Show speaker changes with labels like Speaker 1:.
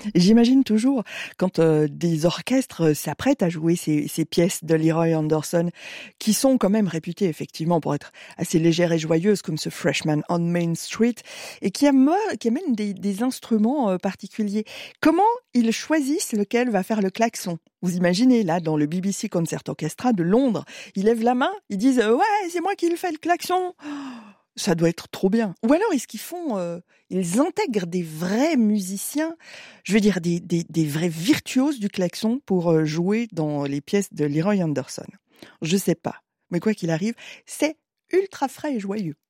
Speaker 1: J'imagine toujours quand des orchestres s'apprêtent à jouer ces pièces de Leroy Anderson, qui sont quand même réputées effectivement pour être assez légères et joyeuses, comme ce Freshman on Main Street, et qui amènent des instruments particuliers. Comment ils choisissent lequel va faire le klaxon? Vous imaginez, là, dans le BBC Concert Orchestra de Londres, ils lèvent la main, ils disent ouais, c'est moi qui le fais le klaxon. Ça doit être trop bien. Ou alors, est-ce qu'ils ils intègrent des vrais musiciens, je veux dire des vrais virtuoses du klaxon pour jouer dans les pièces de Leroy Anderson? Je sais pas. Mais quoi qu'il arrive, c'est ultra frais et joyeux.